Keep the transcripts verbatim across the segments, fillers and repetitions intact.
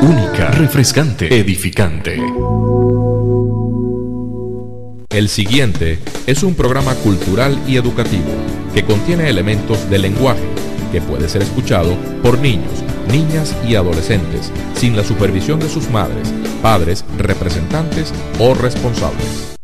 única, refrescante, edificante. El siguiente es un programa cultural y educativo que contiene elementos del lenguaje que puede ser escuchado por niños, niñas y adolescentes sin la supervisión de sus madres, padres, representantes o responsables.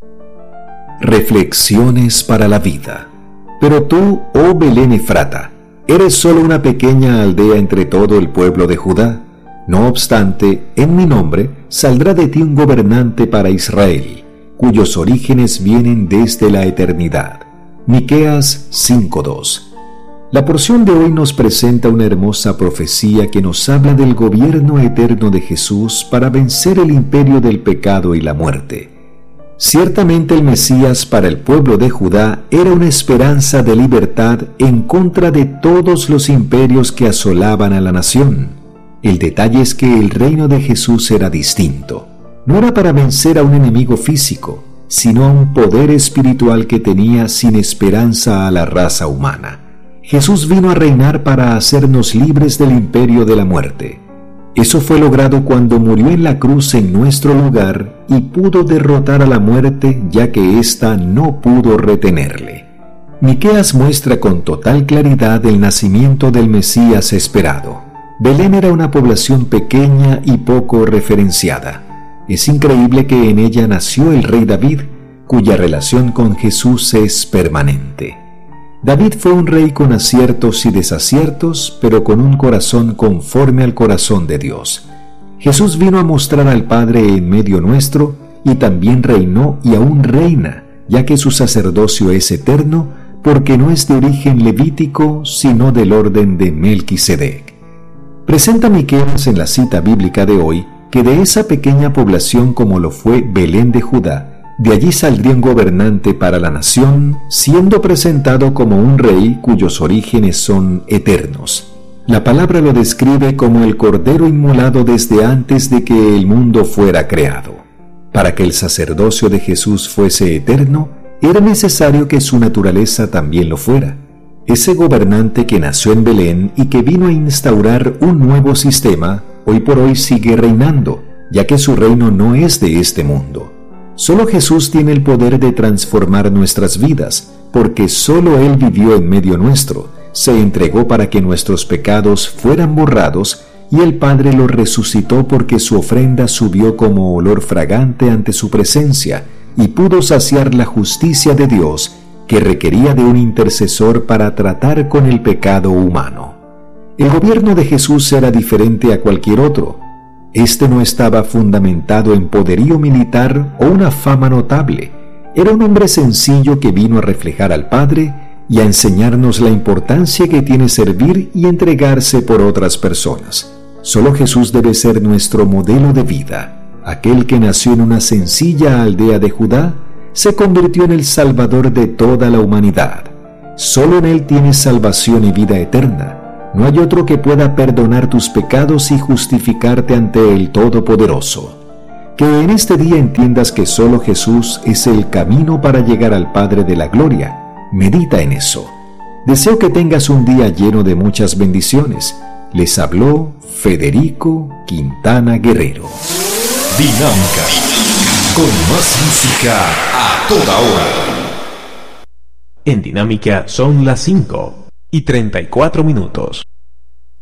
Reflexiones para la vida. Pero tú, oh Belén Efrata, eres solo una pequeña aldea entre todo el pueblo de Judá. No obstante, en mi nombre saldrá de ti un gobernante para Israel, cuyos orígenes vienen desde la eternidad. Miqueas cinco dos. La porción de hoy nos presenta una hermosa profecía que nos habla del gobierno eterno de Jesús para vencer el imperio del pecado y la muerte. Ciertamente el Mesías para el pueblo de Judá era una esperanza de libertad en contra de todos los imperios que asolaban a la nación. El detalle es que el reino de Jesús era distinto. No era para vencer a un enemigo físico, sino a un poder espiritual que tenía sin esperanza a la raza humana. Jesús vino a reinar para hacernos libres del imperio de la muerte. Eso fue logrado cuando murió en la cruz en nuestro lugar y pudo derrotar a la muerte, ya que ésta no pudo retenerle. Miqueas muestra con total claridad el nacimiento del Mesías esperado. Belén era una población pequeña y poco referenciada. Es increíble que en ella nació el rey David, cuya relación con Jesús es permanente. David fue un rey con aciertos y desaciertos, pero con un corazón conforme al corazón de Dios. Jesús vino a mostrar al Padre en medio nuestro y también reinó y aún reina, ya que su sacerdocio es eterno, porque no es de origen levítico, sino del orden de Melquisedec. Presenta Miqueas en la cita bíblica de hoy que de esa pequeña población como lo fue Belén de Judá, de allí saldría un gobernante para la nación, siendo presentado como un rey cuyos orígenes son eternos. La palabra lo describe como el cordero inmolado desde antes de que el mundo fuera creado. Para que el sacerdocio de Jesús fuese eterno, era necesario que su naturaleza también lo fuera. Ese gobernante que nació en Belén y que vino a instaurar un nuevo sistema, hoy por hoy sigue reinando, ya que su reino no es de este mundo. Solo Jesús tiene el poder de transformar nuestras vidas, porque solo Él vivió en medio nuestro, se entregó para que nuestros pecados fueran borrados, y el Padre lo resucitó porque su ofrenda subió como olor fragante ante su presencia, y pudo saciar la justicia de Dios, que requería de un intercesor para tratar con el pecado humano. El gobierno de Jesús era diferente a cualquier otro. Este no estaba fundamentado en poderío militar o una fama notable. Era un hombre sencillo que vino a reflejar al Padre y a enseñarnos la importancia que tiene servir y entregarse por otras personas. Solo Jesús debe ser nuestro modelo de vida. Aquel que nació en una sencilla aldea de Judá se convirtió en el Salvador de toda la humanidad. Solo en Él tienes salvación y vida eterna. No hay otro que pueda perdonar tus pecados y justificarte ante el Todopoderoso. Que en este día entiendas que solo Jesús es el camino para llegar al Padre de la Gloria. Medita en eso. Deseo que tengas un día lleno de muchas bendiciones. Les habló Federico Quintana Guerrero. Dinámica, con más música a toda hora. En Dinámica son las cinco y treinta y cuatro minutos.